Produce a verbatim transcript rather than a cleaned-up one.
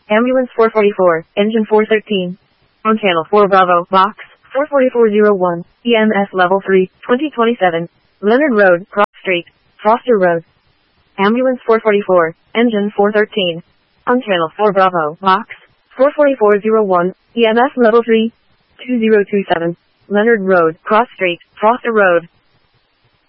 Ambulance four forty-four, engine four thirteen. On channel four Bravo, box, four forty-four oh one, E M S level three, twenty twenty-seven. Leonard Road, Cross Street, Foster Road. Ambulance four forty-four, engine four thirteen. On channel four Bravo, box, four forty-four oh one, E M S level three, two zero two seven. Leonard Road, Cross Street, Foster Road.